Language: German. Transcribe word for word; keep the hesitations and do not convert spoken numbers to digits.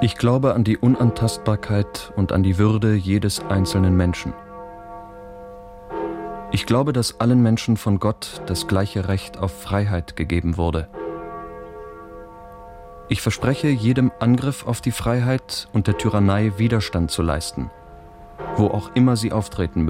Ich glaube an die Unantastbarkeit und an die Würde jedes einzelnen Menschen. Ich glaube, dass allen Menschen von Gott das gleiche Recht auf Freiheit gegeben wurde. Ich verspreche, jedem Angriff auf die Freiheit und der Tyrannei Widerstand zu leisten, wo auch immer sie auftreten